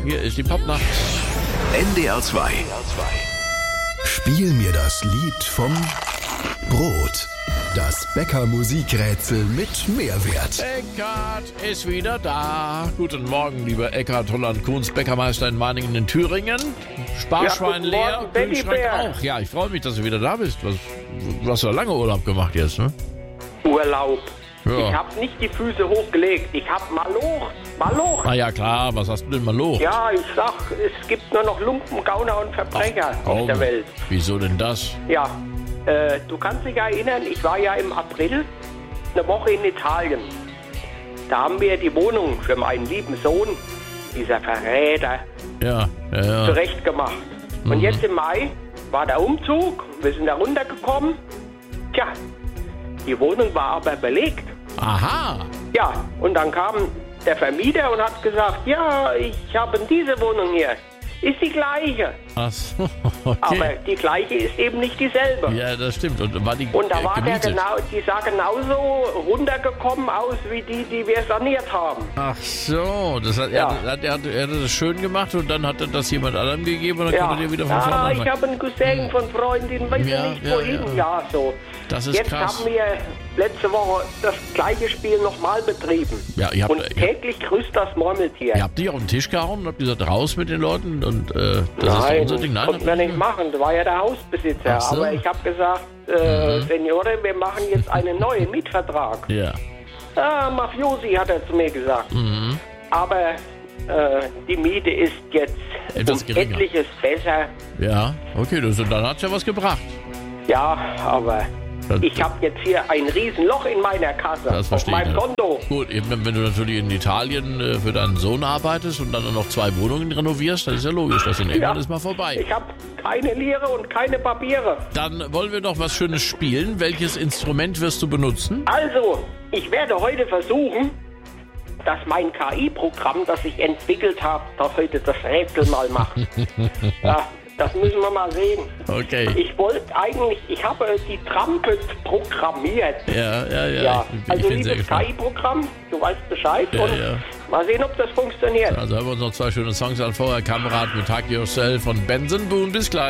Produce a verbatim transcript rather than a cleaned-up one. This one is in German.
Hier ist die Popnacht. N D R zwei. Spiel mir das Lied vom Brot. Das Bäcker-Musikrätsel mit Mehrwert. Eckart ist wieder da. Guten Morgen, lieber Eckart Holland-Kuhns, Bäckermeister in Meiningen in Thüringen. Sparschwein Ja, leer, Morgen, Kühlschrank Babybär. auch. Ja, ich freue mich, dass du wieder da bist. Was, du hast ja lange Urlaub gemacht jetzt, ne? Urlaub. Ja. Ich habe nicht die Füße hochgelegt. Ich habe Maloch. Maloch. Na ja, klar. Was hast du denn mal los? Ja, ich sag, es gibt nur noch Lumpen, Gauner und Verbrecher auf Kaum. der Welt. Wieso denn das? Ja, äh, du kannst dich erinnern, ich war ja im April eine Woche in Italien. Da haben wir die Wohnung für meinen lieben Sohn, dieser Verräter, Ja, ja, ja. zurechtgemacht. Und Mhm. jetzt im Mai war der Umzug, wir sind da runtergekommen. Tja, die Wohnung war aber belegt. Aha. Ja, und dann kam der Vermieter und hat gesagt, ja, ich habe diese Wohnung hier. Ist die gleiche. Ach so, okay. Aber die gleiche ist eben nicht dieselbe. Ja, das stimmt. Und war die Und da äh, war der gemietet? genau, die sah genauso runtergekommen aus wie die, die wir saniert haben. Ach so, das hat, Ja. er, hat, er, hat, er hat das schön gemacht und dann hat er das jemand anderem gegeben und dann Ja, konnte er wieder von vorne ah, ich anfangen. habe einen Cousin von Freundin, weiß Ja, ich nicht ja, wohin. ja. Ja, so. Das ist Jetzt krass. haben wir letzte Woche das gleiche Spiel nochmal betrieben. Ja, ihr habt- und ihr- täglich grüßt das Murmeltier. Ihr habt dich auf den Tisch gehauen und habt gesagt, raus mit den Leuten und äh, das Nein, ist unser Ding. Nein, konnten wir nicht machen. Das war ja der Hausbesitzer. Ach so. Aber ich habe gesagt, äh, Mhm. Seniore, wir machen jetzt einen neuen Mietvertrag. Ja. Ah, Mafiosi, hat er zu mir gesagt. Mhm. Aber äh, die Miete ist jetzt Etwas um geringer. etliches besser. Ja, okay, das, dann hat's ja was gebracht. Ja, aber Das- ich habe jetzt hier ein Riesenloch in meiner Kasse. Das auf verstehe ich. meinem Konto. Gut, eben, wenn wenn du natürlich in Italien äh, für deinen Sohn arbeitest und dann noch zwei Wohnungen renovierst, dann ist ja logisch, dass in England ist mal vorbei. Ich habe keine Lire und keine Papiere. Dann wollen wir doch was Schönes spielen. Welches Instrument wirst du benutzen? Also, ich werde heute versuchen, dass mein K I-Programm, das ich entwickelt habe, das heute das Rätsel mal macht. Ja, das müssen wir mal sehen. Okay. Ich wollte eigentlich, ich habe die Trumpet programmiert. Ja, ja, ja. Ja, ich, also ich bin sehr liebes K gespannt. I-Programm, du weißt Bescheid. Ja, und ja. mal sehen, ob das funktioniert. Also hören wir uns noch zwei schöne Songs an. Vorher Kamerad mit Hug Yourself von Benson Boone. Bis gleich.